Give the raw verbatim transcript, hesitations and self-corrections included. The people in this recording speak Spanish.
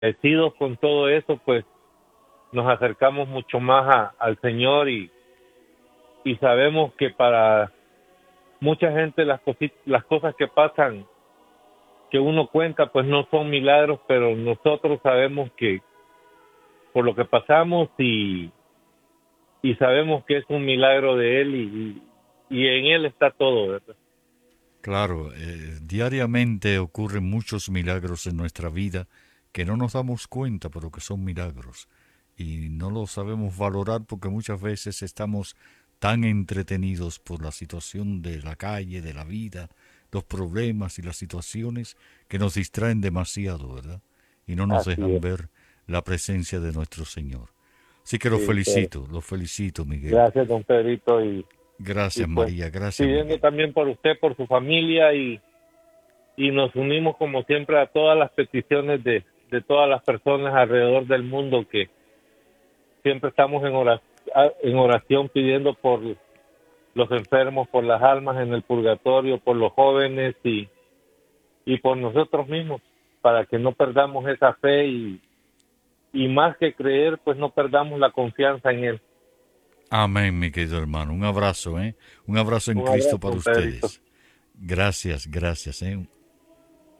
agradecidos con todo eso, pues nos acercamos mucho más a- al Señor y, y sabemos que para mucha gente las, cosi- las cosas que pasan, que uno cuenta, pues no son milagros, pero nosotros sabemos que por lo que pasamos y, y sabemos que es un milagro de Él y, y en Él está todo, ¿verdad? Claro, eh, diariamente ocurren muchos milagros en nuestra vida que no nos damos cuenta, pero que son milagros. Y no los sabemos valorar porque muchas veces estamos tan entretenidos por la situación de la calle, de la vida, los problemas y las situaciones que nos distraen demasiado, ¿verdad? Y no nos Así dejan es. ver la presencia de nuestro Señor. Así que los Sí, pues, felicito, los felicito, Miguel. gracias, don Pedrito, y, y Gracias, pues María, gracias, pidiendo Miguel. también por usted, por su familia y, y nos unimos como siempre a todas las peticiones de, de todas las personas alrededor del mundo que siempre estamos en oración, en oración pidiendo por los enfermos, por las almas en el purgatorio, por los jóvenes y, y por nosotros mismos, para que no perdamos esa fe y, y más que creer, pues no perdamos la confianza en Él. Amén, mi querido hermano. Un abrazo, ¿eh? Un abrazo en Un Cristo abrazo, para don Pedrito. ustedes. Gracias, gracias, ¿eh?